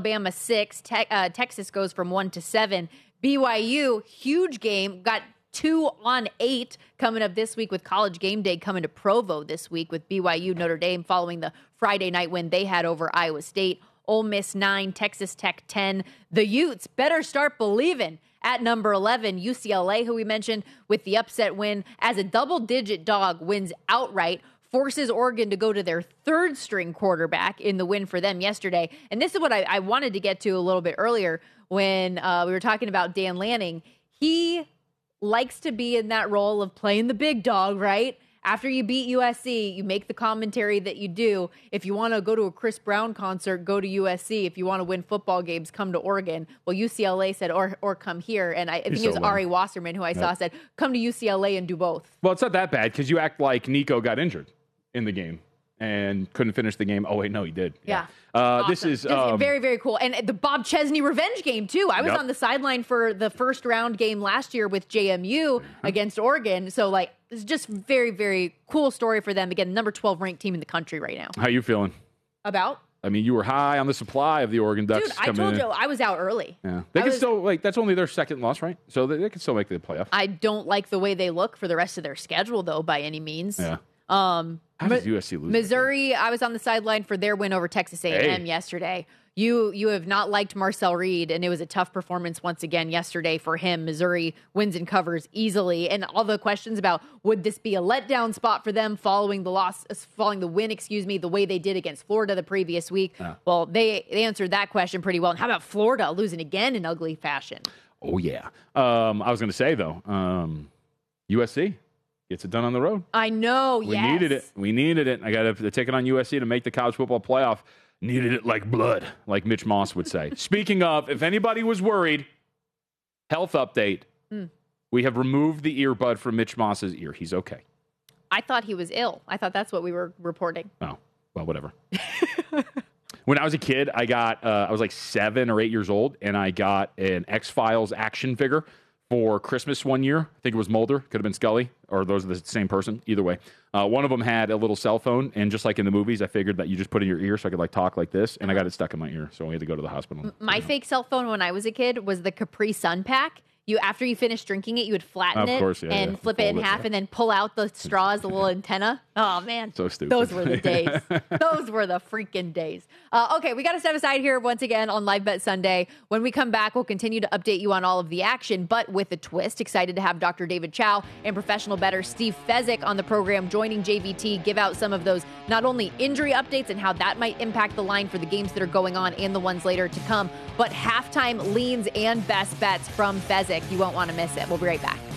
Alabama 6. Texas goes from 1 to 7. BYU, huge game, got 2 on 8 coming up this week with College Game Day coming to Provo this week with BYU Notre Dame following the Friday night win they had over Iowa State. Ole Miss 9, Texas Tech 10. The Utes better start believing at number 11. UCLA, who we mentioned, with the upset win as a double-digit dog, wins outright, forces Oregon to go to their third-string quarterback in the win for them yesterday. And this is what I wanted to get to a little bit earlier when we were talking about Dan Lanning. He likes to be in that role of playing the big dog, right? After you beat USC, you make the commentary that you do. If you want to go to a Chris Brown concert, go to USC. If you want to win football games, come to Oregon. Well, UCLA said, or come here. And I think it was Ari Wasserman, who I saw, said, come to UCLA and do both. Well, it's not that bad because you act like Nico got injured in the game and couldn't finish the game. Oh, wait, no, he did. Yeah. Awesome. This is very, very cool. And the Bob Chesney revenge game, too. I was on the sideline for the first round game last year with JMU against Oregon. So, like, it's just very, very cool story for them. Again, number 12 ranked team in the country right now. How you feeling? About? I mean, you were high on the supply of the Oregon Ducks. Dude, I told you, I was out early. Yeah. They can still, like, that's only their second loss, right? So they can still make the playoff. I don't like the way they look for the rest of their schedule, though, by any means. Yeah. How does USC lose? Missouri, I was on the sideline for their win over Texas A&M yesterday. You have not liked Marcel Reed, and it was a tough performance once again yesterday for him. Missouri wins and covers easily. And all the questions about would this be a letdown spot for them following the win, the way they did against Florida the previous week. Well, they answered that question pretty well. And how about Florida losing again in ugly fashion? Oh, yeah. I was going to say, though, USC gets it done on the road. I know, We needed it. I got to take it on USC to make the college football playoff. Needed it like blood, like Mitch Moss would say. Speaking of, if anybody was worried, health update. We have removed the earbud from Mitch Moss's ear. He's okay. I thought he was ill. I thought that's what we were reporting. Oh, well, whatever. When I was a kid, I was like 7 or 8 years old, and I got an X-Files action figure for Christmas one year. I think it was Mulder. Could have been Scully, or those are the same person. Either way. One of them had a little cell phone, and just like in the movies, I figured that you just put in your ear so I could like talk like this, and I got it stuck in my ear, so we had to go to the hospital. My fake cell phone when I was a kid was the Capri Sun pack. After you finished drinking it, you would flatten and flip it in half and then pull out the straw as a little antenna. Oh, man. So stupid. Those were the days. Those were the freaking days. Okay, we got to step aside here once again on Live Bet Sunday. When we come back, we'll continue to update you on all of the action, but with a twist. Excited to have Dr. David Chow and professional bettor Steve Fezzik on the program joining JVT, give out some of those not only injury updates and how that might impact the line for the games that are going on and the ones later to come, but halftime leans and best bets from Fezzik. You won't want to miss it. We'll be right back.